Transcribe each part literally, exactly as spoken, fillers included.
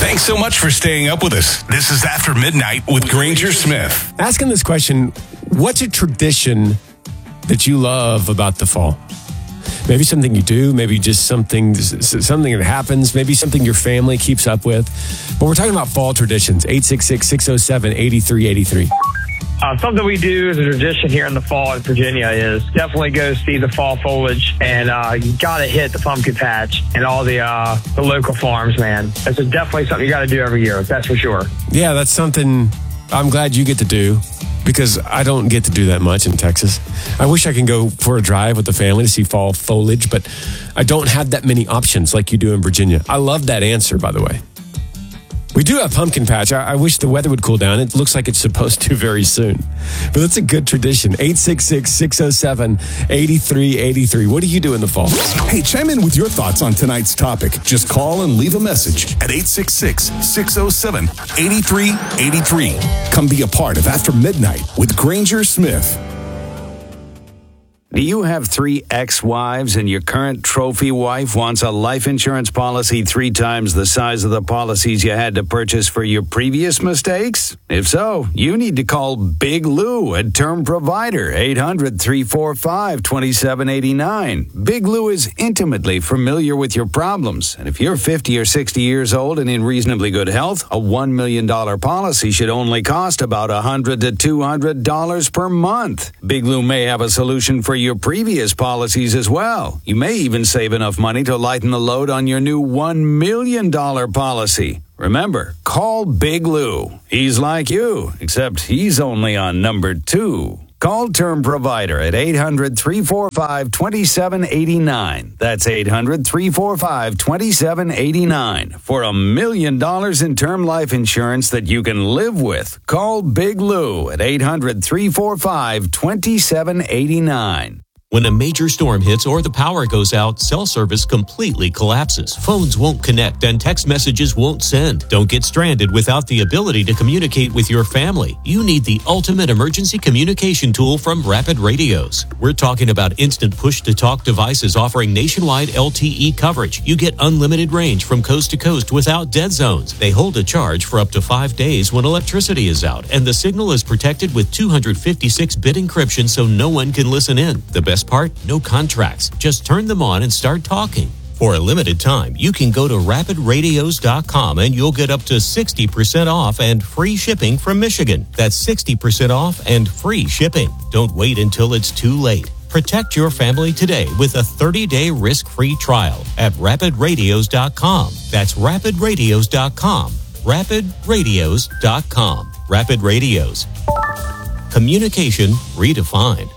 Thanks so much for staying up with us. This is After Midnight with Granger Smith. Asking this question, what's a tradition that you love about the fall? Maybe something you do, maybe just something something that happens, maybe something your family keeps up with. But we're talking about fall traditions. eight six six, six oh seven, eight three eight three. Uh, something we do as a tradition here in the fall in Virginia is definitely go see the fall foliage, and uh, you got to hit the pumpkin patch and all the uh, the local farms, man. That's a, definitely something you got to do every year, that's for sure. Yeah, that's something I'm glad you get to do, because I don't get to do that much in Texas. I wish I can go for a drive with the family to see fall foliage, but I don't have that many options like you do in Virginia. I love that answer, by the way. We do have pumpkin patch. I, I wish the weather would cool down. It looks like it's supposed to very soon. But that's a good tradition. eight six six, six oh seven, eight three eight three. What do you do in the fall? Hey, chime in with your thoughts on tonight's topic. Just call and leave a message at eight six six, six oh seven, eight three eight three. Come be a part of After Midnight with Granger Smith. Do you have three ex-wives and your current trophy wife wants a life insurance policy three times the size of the policies you had to purchase for your previous mistakes? If so, you need to call Big Lou at Term Provider, eight hundred, three four five, two seven eight nine. Big Lou is intimately familiar with your problems, and if you're fifty or sixty years old and in reasonably good health, a one million dollars policy should only cost about one hundred to two hundred dollars per month. Big Lou may have a solution for you your previous policies as well. You may even save enough money to lighten the load on your new one million dollars policy. Remember, call Big Lou. He's like you, except he's only on number two. Call Term Provider at eight hundred, three four five, two seven eight nine. That's eight hundred, three four five, two seven eight nine. For a million dollars in term life insurance that you can live with, call Big Lou at eight hundred, three four five, two seven eight nine. When a major storm hits or the power goes out, cell service completely collapses. Phones won't connect and text messages won't send. Don't get stranded without the ability to communicate with your family. You need the ultimate emergency communication tool from Rapid Radios. We're talking about instant push-to-talk devices offering nationwide L T E coverage. You get unlimited range from coast to coast without dead zones. They hold a charge for up to five days when electricity is out, and the signal is protected with two fifty-six bit encryption so no one can listen in. The best part? No contracts. Just turn them on and start talking. For a limited time, you can go to rapid radios dot com and you'll get up to sixty percent off and free shipping from Michigan. That's sixty percent off and free shipping. Don't wait until it's too late. Protect your family today with a thirty-day risk-free trial at rapid radios dot com. That's rapid radios dot com. rapid radios dot com. Rapid Radios. Communication redefined.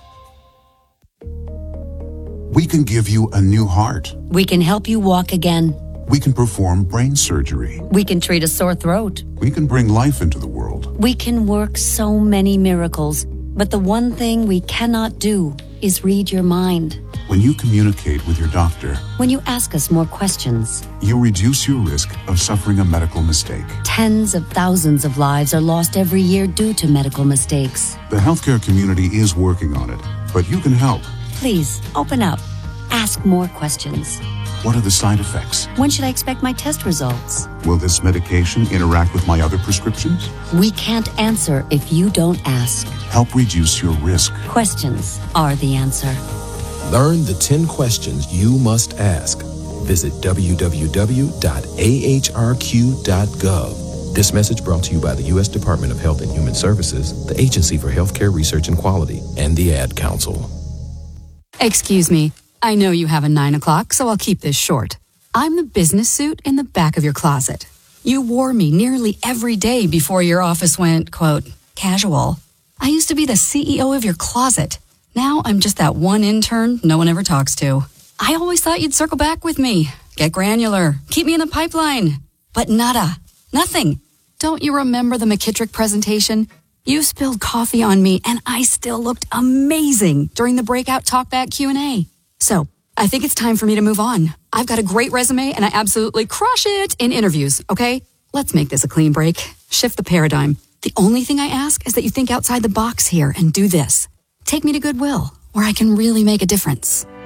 We can give you a new heart. We can help you walk again. We can perform brain surgery. We can treat a sore throat. We can bring life into the world. We can work so many miracles. But the one thing we cannot do is read your mind. When you communicate with your doctor, when you ask us more questions, you reduce your risk of suffering a medical mistake. Tens of thousands of lives are lost every year due to medical mistakes. The healthcare community is working on it, but you can help. Please, open up. Ask more questions. What are the side effects? When should I expect my test results? Will this medication interact with my other prescriptions? We can't answer if you don't ask. Help reduce your risk. Questions are the answer. Learn the ten questions you must ask. Visit w w w dot a h r q dot gov. This message brought to you by the U S Department of Health and Human Services, the Agency for Healthcare Research and Quality, and the Ad Council. Excuse me. I know you have a nine o'clock, so I'll keep this short. I'm the business suit in the back of your closet. You wore me nearly every day before your office went, quote, casual. I used to be the C E O of your closet. Now I'm just that one intern no one ever talks to. I always thought you'd circle back with me, get granular, keep me in the pipeline. But nada, nothing. Don't you remember the McKittrick presentation? You spilled coffee on me, and I still looked amazing during the breakout talkback Q and A. So, I think it's time for me to move on. I've got a great resume, and I absolutely crush it in interviews, okay? Let's make this a clean break. Shift the paradigm. The only thing I ask is that you think outside the box here and do this. Take me to Goodwill, where I can really make a difference.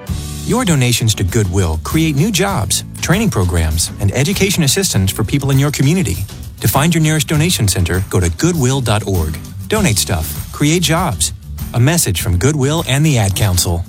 Your donations to Goodwill create new jobs, training programs, and education assistance for people in your community. To find your nearest donation center, go to goodwill dot org. Donate stuff. Create jobs. A message from Goodwill and the Ad Council.